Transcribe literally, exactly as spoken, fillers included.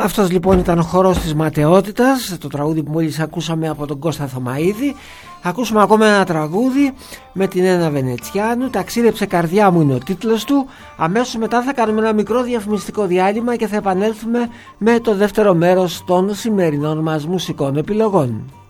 Αυτός λοιπόν ήταν ο χορός της ματαιότητας, το τραγούδι που μόλις ακούσαμε από τον Κώστα Θωμαίδη. Ακούσουμε ακόμα ένα τραγούδι με την Ένα Βενετσιάνου, «Ταξίδεψε καρδιά μου» είναι ο τίτλος του. Αμέσως μετά θα κάνουμε ένα μικρό διαφημιστικό διάλειμμα και θα επανέλθουμε με το δεύτερο μέρος των σημερινών μας μουσικών επιλογών.